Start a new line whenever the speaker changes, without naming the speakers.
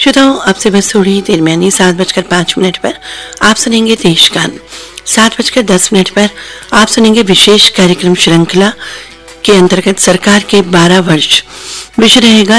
श्रोताओं, अब से बस थोड़ी देर में यानी 7:05 पर आप सुनेंगे देशगान। 7:10 पर आप सुनेंगे विशेष कार्यक्रम श्रृंखला के अंतर्गत सरकार के 12 वर्ष। विषय रहेगा